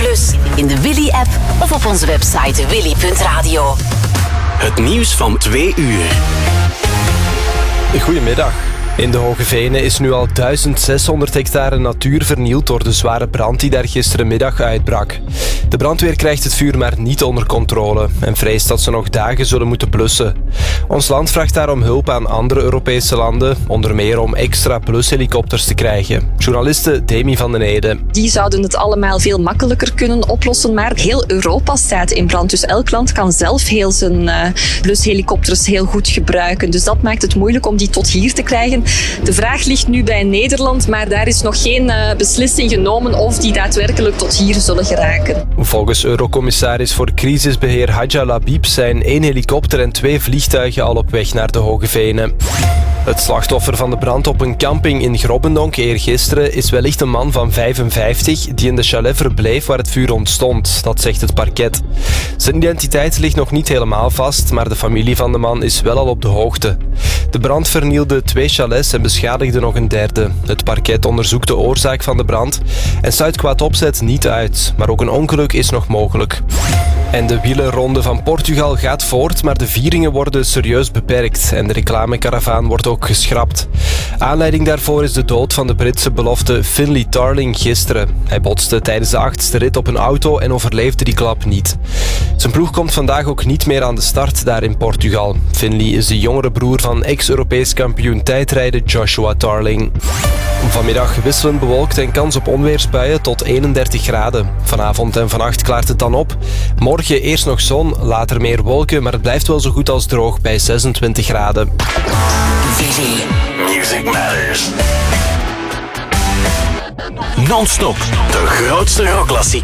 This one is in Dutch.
Plus in de Willy-app of op onze website willy.radio. Het nieuws van 2 uur. Goedemiddag. In de Hoge Venen is nu al 1600 hectare natuur vernield door de zware brand die daar gisterenmiddag uitbrak. De brandweer krijgt het vuur maar niet onder controle en vreest dat ze nog dagen zullen moeten blussen. Ons land vraagt daarom hulp aan andere Europese landen, onder meer om extra blushelikopters te krijgen. Journaliste Demi van den Ede. Die zouden het allemaal veel makkelijker kunnen oplossen, maar heel Europa staat in brand. Dus elk land kan zelf heel zijn blushelikopters heel goed gebruiken. Dus dat maakt het moeilijk om die tot hier te krijgen. De vraag ligt nu bij Nederland, maar daar is nog geen beslissing genomen of die daadwerkelijk tot hier zullen geraken. Volgens Eurocommissaris voor crisisbeheer Hadja Labib zijn 1 helikopter en 2 vliegtuigen al op weg naar de Hoge Venen. Het slachtoffer van de brand op een camping in Grobbendonk eergisteren is wellicht een man van 55 die in de chalet verbleef waar het vuur ontstond, dat zegt het parket. Zijn identiteit ligt nog niet helemaal vast, maar de familie van de man is wel al op de hoogte. De brand vernielde 2 chalets en beschadigde nog een derde. Het parket onderzoekt de oorzaak van de brand en sluit kwaad opzet niet uit, maar ook een ongeluk is nog mogelijk. En de wielerronde van Portugal gaat voort, maar de vieringen worden serieus beperkt en de reclamekaravaan wordt ook geschrapt. Aanleiding daarvoor is de dood van de Britse belofte Finlay Tarling gisteren. Hij botste tijdens de 8e rit op een auto en overleefde die klap niet. Zijn ploeg komt vandaag ook niet meer aan de start daar in Portugal. Finlay is de jongere broer van ex-Europees kampioen tijdrijden Joshua Tarling. Vanmiddag wisselend bewolkt en kans op onweersbuien tot 31 graden. Vanavond en vannacht klaart het dan op. Morgen eerst nog zon, later meer wolken, maar het blijft wel zo goed als droog bij 26 graden. Willy. Music Matters. Non-stop de grootste rockklassiekers.